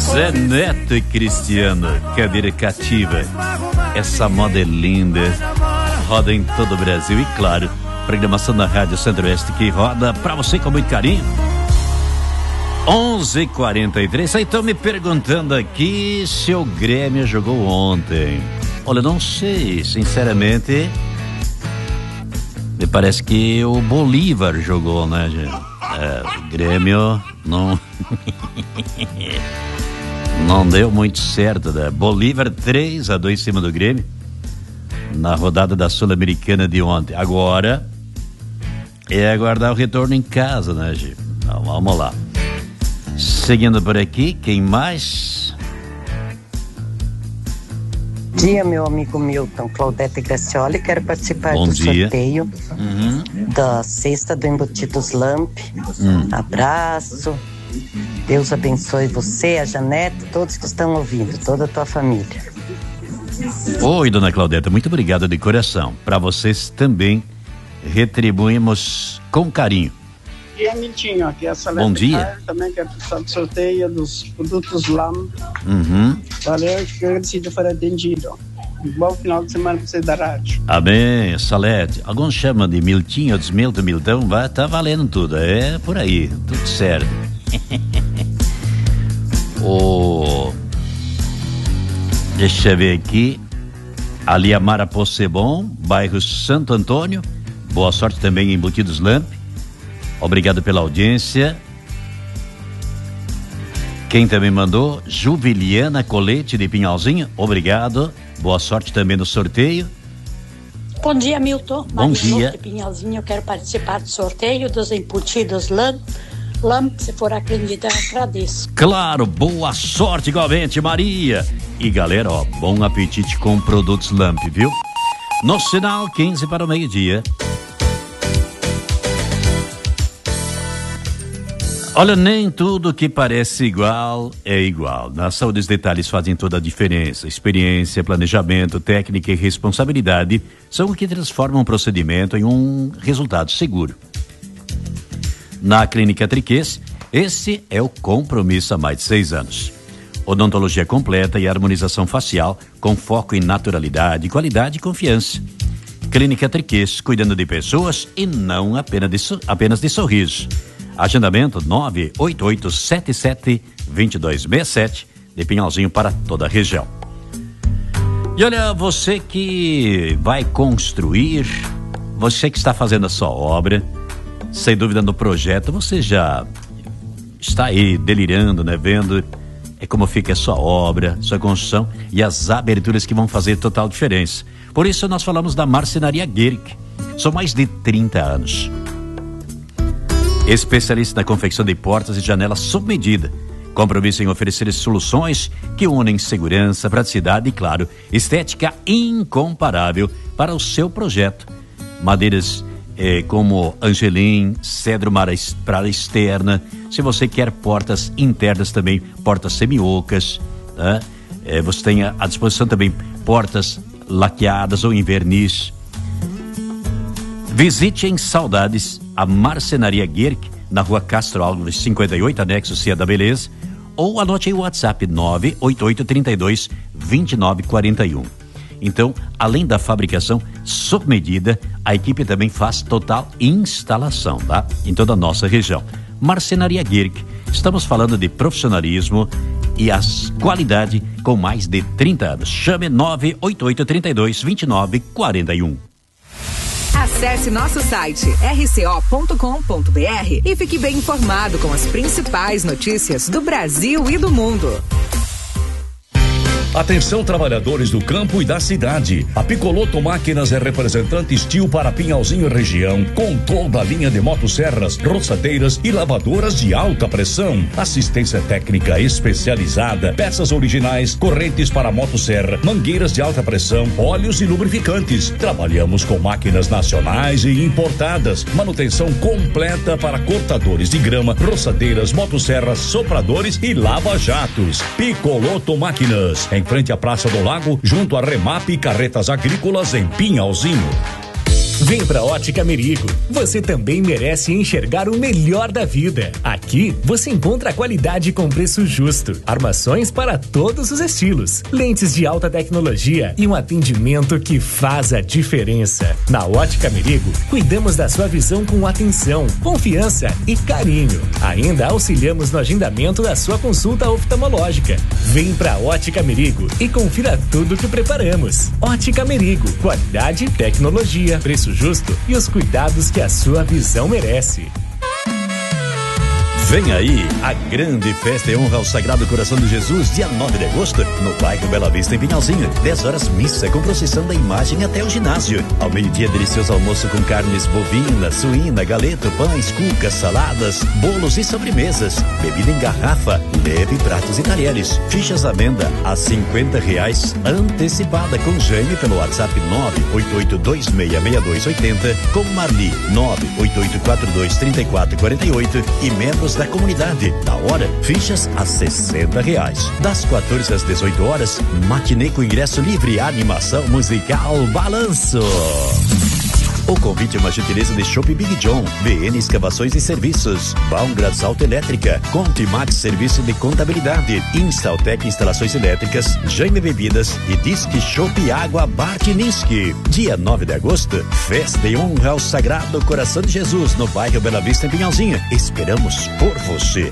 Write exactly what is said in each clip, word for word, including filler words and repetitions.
Zé Neto e Cristiano, cadeira cativa. Essa moda é linda, roda em todo o Brasil e, claro, programação da Rádio Centro-Oeste que roda pra você com muito carinho. onze e quarenta e três. Aí estão me perguntando aqui se o Grêmio jogou ontem. Olha, não sei, sinceramente. Me parece que o Bolívar jogou, né, gente? É, o Grêmio não. Não deu muito certo, né? Bolívar três a dois em cima do Grêmio na rodada da Sul-Americana de ontem. Agora é aguardar o retorno em casa, né, gente? Então, vamos lá. Seguindo por aqui, quem mais? Bom dia, meu amigo Milton, Claudete Gracioli, quero participar Bom do dia. sorteio Uhum. da cesta do Embutidos Lamp. Hum. Abraço, Deus abençoe você, a Janete, todos que estão ouvindo, toda a tua família. Oi, dona Claudeta, muito obrigado de coração. Para vocês também retribuímos com carinho. E a Miltinho, aqui é a Salete. Bom dia. Caio, também quero participar do sorteio dos produtos Lamp. Uhum. Valeu, que agradecido for atendido. Um bom final de semana para vocês da rádio. Amém, Salete. Alguns chamam de Miltinho, outros Milton, Miltão, vai, tá valendo tudo, é por aí, tudo certo. O... Deixa eu ver aqui, ali a Mara Possebon, bairro Santo Antônio, boa sorte também em Embutidos Lamp, obrigado pela audiência. Quem também mandou? Juviliana Colete de Pinhalzinho, obrigado, boa sorte também no sorteio. Bom dia, Milton. Bom Maria dia. de Pinhalzinho, eu quero participar do sorteio dos Embutidos Lamp. Lamp, se for acreditar, agradeço. Claro, boa sorte igualmente, Maria. E galera, ó, bom apetite com produtos Lamp, viu? No sinal, quinze para o meio-dia. Olha, nem tudo que parece igual é igual. Na saúde, os detalhes fazem toda a diferença. Experiência, planejamento, técnica e responsabilidade são o que transformam um procedimento em um resultado seguro. Na Clínica Triquês, esse é o compromisso há mais de seis anos. Odontologia completa e harmonização facial com foco em naturalidade, qualidade e confiança. Clínica Triquês, cuidando de pessoas e não apenas de, apenas de sorriso. Agendamento nove oito oito sete sete dois dois seis sete, de Pinhalzinho para toda a região. E olha, você que vai construir, você que está fazendo a sua obra, sem dúvida no projeto, você já está aí delirando, né? Vendo é como fica a sua obra, sua construção e as aberturas que vão fazer total diferença. Por isso nós falamos da Marcenaria Guerck. São mais de trinta anos. Especialista na confecção de portas e janelas sob medida. Compromisso em oferecer soluções que unem segurança, praticidade e, claro, estética incomparável para o seu projeto. Madeiras É, como Angelim, cedro para externa. Se você quer portas internas também, portas semiocas, tá? É, você tem à disposição também portas laqueadas ou em verniz. Visite em Saudades a Marcenaria Guerck, na rua Castro Alves cinquenta e oito, anexo Cia da Beleza, ou anote aí o WhatsApp nove oito oito três dois dois nove quatro um. Então, além da fabricação sob medida, a equipe também faz total instalação, tá? Em toda a nossa região. Marcenaria Guerck, estamos falando de profissionalismo e as qualidade com mais de trinta anos. Chame nove oito oito três dois dois nove quatro um. Acesse nosso site r c o ponto com ponto b r e fique bem informado com as principais notícias do Brasil e do mundo. Atenção, trabalhadores do campo e da cidade. A Picoloto Máquinas é representante Steel para Pinhalzinho e região, com toda a linha de motosserras, roçadeiras e lavadoras de alta pressão. Assistência técnica especializada, peças originais, correntes para motosserra, mangueiras de alta pressão, óleos e lubrificantes. Trabalhamos com máquinas nacionais e importadas. Manutenção completa para cortadores de grama, roçadeiras, motosserras, sopradores e lava-jatos. Picoloto Máquinas, em frente à Praça do Lago, junto a Remap e Carretas Agrícolas em Pinhalzinho. Vem pra Ótica Merigo. Você também merece enxergar o melhor da vida. Aqui você encontra qualidade com preço justo, armações para todos os estilos, lentes de alta tecnologia e um atendimento que faz a diferença. Na Ótica Merigo, cuidamos da sua visão com atenção, confiança e carinho. Ainda auxiliamos no agendamento da sua consulta oftalmológica. Vem pra Ótica Merigo e confira tudo que preparamos. Ótica Merigo, qualidade, tecnologia, preço justo e os cuidados que a sua visão merece. Vem aí a grande festa e honra ao Sagrado Coração de Jesus, dia nove de agosto, no bairro Bela Vista, em Pinhalzinho. dez horas missa com procissão da imagem até o ginásio. Ao meio-dia, delicioso almoço com carnes bovina, suína, galeto, pães, cucas, saladas, bolos e sobremesas. Bebida em garrafa, leve pratos e talheres. Fichas à venda a cinquenta reais, antecipada com Jaime pelo WhatsApp nove oito oito dois seis seis dois oito zero, com Marli nove oito oito quatro dois três quatro quatro oito e membros da comunidade. Na hora, fichas a sessenta reais. Das quatorze às dezoito horas, matinê com ingresso livre, animação musical Balanço. O convite é uma gentileza de Shop Big John, B N Escavações e Serviços, Baumgras Autoelétrica, Conte Max Serviço de Contabilidade, Instaltec Instalações Elétricas, Jaime Bebidas e Disque Shop Água Bartiniski. Dia nove de agosto, festa e honra ao Sagrado Coração de Jesus, no bairro Bela Vista, em Pinhalzinho. Esperamos por você.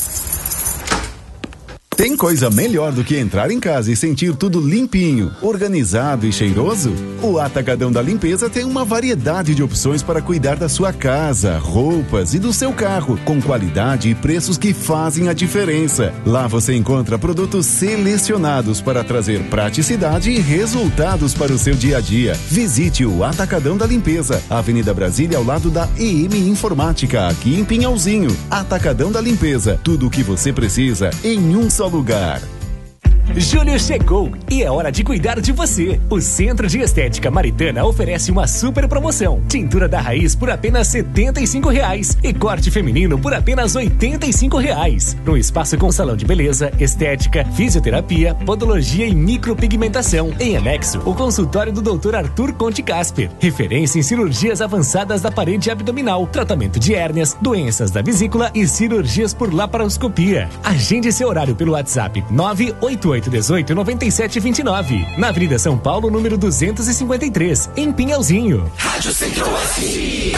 Tem coisa melhor do que entrar em casa e sentir tudo limpinho, organizado e cheiroso? O Atacadão da Limpeza tem uma variedade de opções para cuidar da sua casa, roupas e do seu carro, com qualidade e preços que fazem a diferença. Lá você encontra produtos selecionados para trazer praticidade e resultados para o seu dia a dia. Visite o Atacadão da Limpeza, Avenida Brasília, ao lado da E M Informática, aqui em Pinhalzinho. Atacadão da Limpeza, tudo o que você precisa em um só lugar. Julho chegou e é hora de cuidar de você. O Centro de Estética Maritana oferece uma super promoção. Tintura da raiz por apenas setenta e cinco reais e corte feminino por apenas oitenta e cinco reais. Um espaço com salão de beleza, estética, fisioterapia, podologia e micropigmentação. Em anexo, o consultório do doutor Arthur Conte Casper, referência em cirurgias avançadas da parede abdominal, tratamento de hérnias, doenças da vesícula e cirurgias por laparoscopia. Agende seu horário pelo WhatsApp nove oito oito um oito nove sete dois nove, na Avenida São Paulo, número duzentos e cinquenta e três, em Pinhalzinho. Rádio Centro-Oeste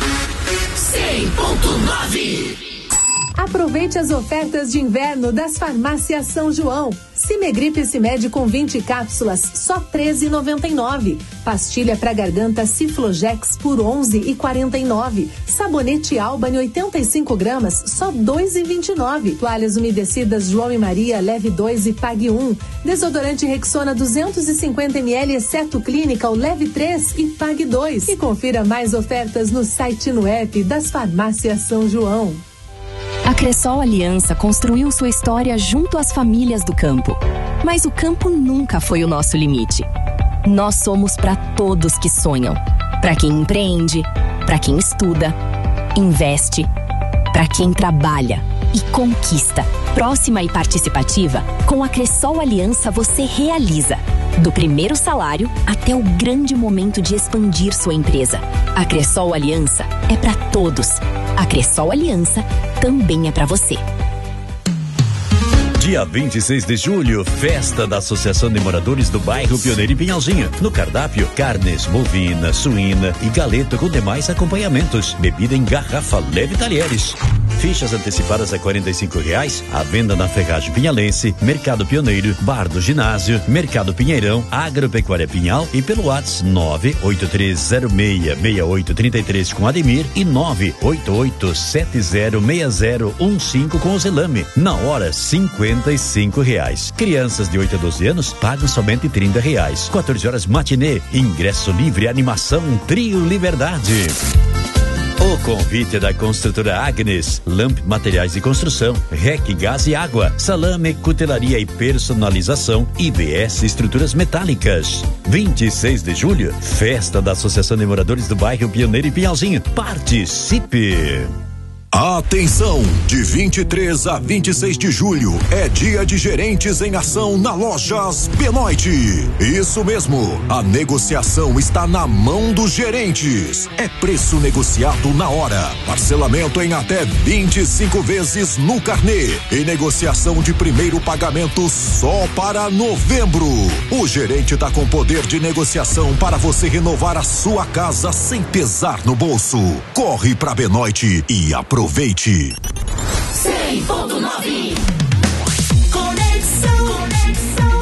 cem ponto nove. Aproveite as ofertas de inverno das farmácias São João. Cimegripe Cimed com vinte cápsulas, só treze reais e noventa e nove centavos. Pastilha para garganta Ciflogex por onze reais e quarenta e nove centavos. Sabonete Alban oitenta e cinco gramas, só dois reais e vinte e nove centavos. Toalhas umedecidas João e Maria, leve dois e pague um. Desodorante Rexona duzentos e cinquenta mililitros, exceto Clínica, leve três e pague dois. E confira mais ofertas no site e no app das farmácias São João. A Cressol Aliança construiu sua história junto às famílias do campo. Mas o campo nunca foi o nosso limite. Nós somos para todos que sonham. Para quem empreende, para quem estuda, investe, para quem trabalha e conquista. Próxima e participativa, com a Cressol Aliança você realiza. Do primeiro salário até o grande momento de expandir sua empresa. A Cressol Aliança é para todos. A Cressol Aliança também é para você. Dia vinte e seis de julho, festa da Associação de Moradores do Bairro Pioneiro em Pinhalzinho. No cardápio, carnes bovina, suína e galeto com demais acompanhamentos. Bebida em garrafa, leve talheres. Fichas antecipadas a quarenta e cinco reais, à venda na Ferragem Pinhalense, Mercado Pioneiro, Bar do Ginásio, Mercado Pinheirão, Agropecuária Pinhal e pelo WhatsApp nove oito três zero seis seis oito três três com Ademir e nove oito oito sete zero seis zero um cinco com o Zelame. Na hora, cinquenta e cinco reais. Crianças de oito a doze anos pagam somente trinta reais. quatorze horas matinê, ingresso livre, animação Trio Liberdade. O convite é da construtora Agnes, Lamp Materiais de Construção, R E C Gás e Água, Salame, Cutelaria e Personalização, I B S Estruturas Metálicas. vinte e seis de julho, festa da Associação de Moradores do Bairro Pioneiro e Pinhalzinho. Participe! Atenção! De vinte e três a vinte e seis de julho é dia de gerentes em ação na Lojas Benoit. Isso mesmo, a negociação está na mão dos gerentes. É preço negociado na hora, parcelamento em até vinte e cinco vezes no carnê e negociação de primeiro pagamento só para novembro. O gerente tá com poder de negociação para você renovar a sua casa sem pesar no bolso. Corre pra Benoit e aproveite. Aproveite. cem ponto nove. Conexão. Conexão.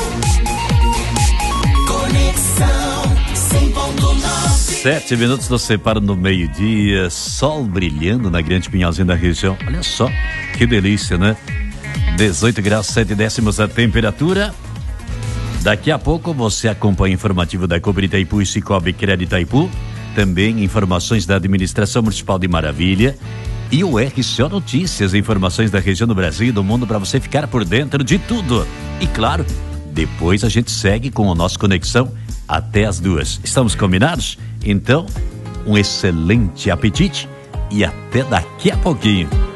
Conexão. cem ponto nove. Sete minutos nos separam no meio-dia. Sol brilhando na Grande Pinhalzinho da região. Olha só, que delícia, né? dezoito graus, sete décimos a temperatura. Daqui a pouco você acompanha o informativo da Cooper Itaipu e Cicobi Crédito Itaipu. Também informações da Administração Municipal de Maravilha. E o R C O Notícias, informações da região do Brasil e do mundo para você ficar por dentro de tudo. E claro, depois a gente segue com o nosso Conexão até as duas. Estamos combinados? Então, um excelente apetite e até daqui a pouquinho.